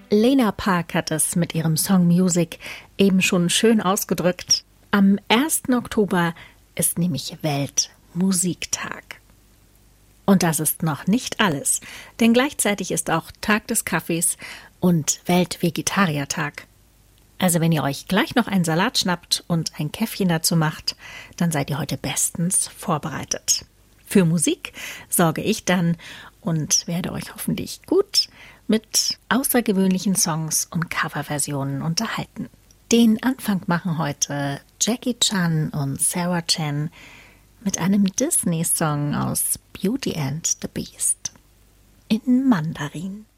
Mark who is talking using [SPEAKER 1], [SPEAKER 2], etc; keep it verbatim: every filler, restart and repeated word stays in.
[SPEAKER 1] Lena Park hat es mit ihrem Song Music eben schon schön ausgedrückt. Am ersten Oktober ist nämlich Weltmusiktag. Und das ist noch nicht alles, denn gleichzeitig ist auch Tag des Kaffees und Weltvegetariertag. Also wenn ihr euch gleich noch einen Salat schnappt und ein Käffchen dazu macht, dann seid ihr heute bestens vorbereitet. Für Musik sorge ich dann und werde euch hoffentlich gut mit außergewöhnlichen Songs und Coverversionen unterhalten. Den Anfang machen heute Jackie Chan und Sarah Chen mit einem Disney-Song aus Beauty and the Beast in Mandarin.